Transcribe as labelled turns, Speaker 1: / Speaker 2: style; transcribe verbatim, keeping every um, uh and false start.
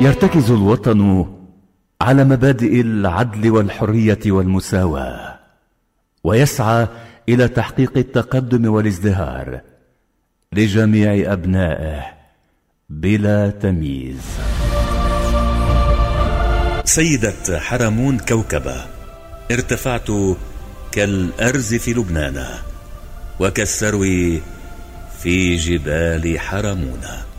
Speaker 1: يرتكز الوطن على مبادئ العدل والحرية والمساواة، ويسعى إلى تحقيق التقدم والازدهار لجميع أبنائه بلا تمييز.
Speaker 2: سيدة حرمون كوكبة، ارتفعت كالأرز في لبنان وكالسرو في جبال حرمون.